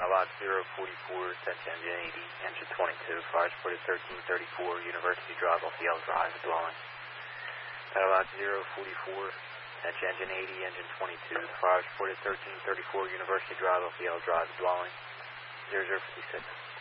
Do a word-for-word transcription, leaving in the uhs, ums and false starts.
Battlebot zero forty-four, attention engine eighty, engine twenty-two, fire supported thirteen thirty-four, University Drive off Yellow Drive, dwelling. Battlebot zero forty-four, attention engine eighty, engine twenty-two, fire supported thirteen thirty-four, University Drive off Yellow Drive, dwelling. zero zero fifty-six.